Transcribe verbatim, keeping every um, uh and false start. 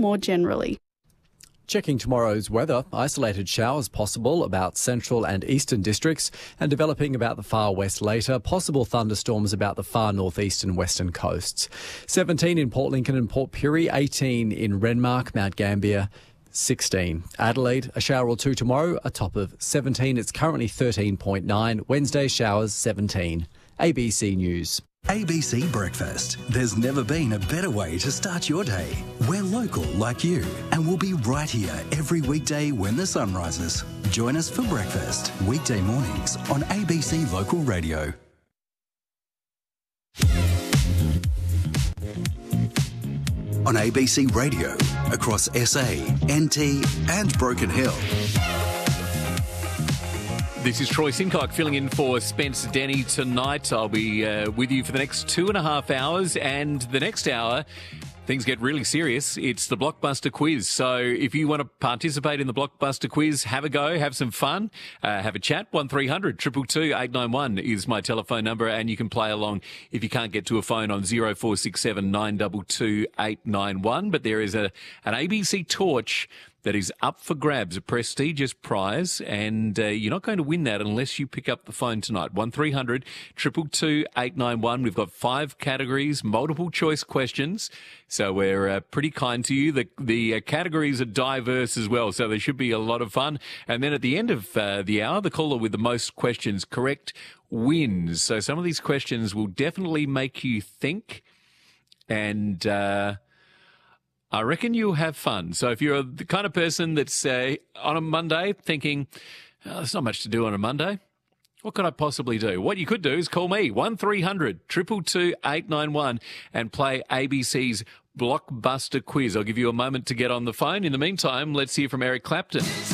more generally. Checking tomorrow's weather, isolated showers possible about central and eastern districts and developing about the far west later, possible thunderstorms about the far northeast and western coasts. seventeen in Port Lincoln and Port Pirie, eighteen in Renmark, Mount Gambier, sixteen. Adelaide, a shower or two tomorrow, a top of seventeen. It's currently thirteen point nine. Wednesday, showers, seventeen. A B C News. A B C Breakfast. There's never been a better way to start your day. We're local like you, and we'll be right here every weekday when the sun rises. Join us for breakfast, weekday mornings on A B C Local Radio. On A B C Radio, across S A, N T and Broken Hill. This is Troy Simcock filling in for Spencer Denny tonight. I'll be uh, with you for the next two and a half hours, and the next hour, things get really serious. It's the Blockbuster Quiz. So if you want to participate in the Blockbuster Quiz, have a go, have some fun, uh, have a chat. one three hundred two two two eight nine one is my telephone number, and you can play along if you can't get to a phone on zero four six seven nine two two eight nine one. But there is a an A B C torch that is up for grabs, a prestigious prize, and uh, you're not going to win that unless you pick up the phone tonight. one three hundred two two two eight nine one. We've got five categories, multiple choice questions, so we're uh, pretty kind to you. The, the uh, categories are diverse as well, so there should be a lot of fun. And then at the end of uh, the hour, the caller with the most questions correct wins. So some of these questions will definitely make you think, and Uh, I reckon you'll have fun. So if you're the kind of person that's uh, on a Monday thinking, oh, there's not much to do on a Monday, what could I possibly do? What you could do is call me, one three hundred two two two eight nine one, and play A B C's Blockbuster Quiz. I'll give you a moment to get on the phone. In the meantime, let's hear from Eric Clapton.